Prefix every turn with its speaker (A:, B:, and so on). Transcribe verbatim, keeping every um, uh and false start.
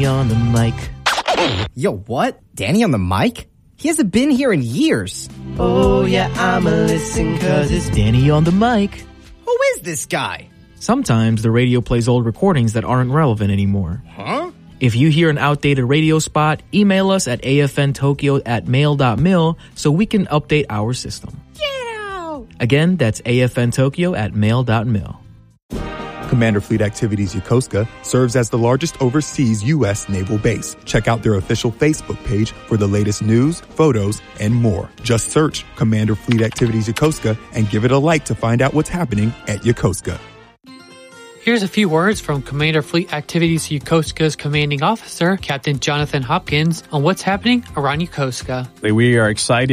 A: On the mic.
B: Yo, what? Danny on the mic? He hasn't been here in years.
A: Oh yeah, I'ma listen cause it's Danny on the mic.
B: Who is this guy?
A: Sometimes the radio plays old recordings that aren't relevant anymore.
B: Huh?
A: If you hear an outdated radio spot, email us at afntokyo at mail dot mil so we can update our system.
B: Yeah!
A: Again, that's afntokyo at mail dot mil.
C: Commander Fleet Activities Yokosuka serves as the largest overseas U S naval base. Check out their official Facebook page for the latest news, photos, and more. Just search Commander Fleet Activities Yokosuka and give it a like to find out what's happening at Yokosuka.
D: Here's a few words from Commander Fleet Activities Yokosuka's commanding officer, Captain Jonathan Hopkins, on what's happening around Yokosuka.
E: We are excited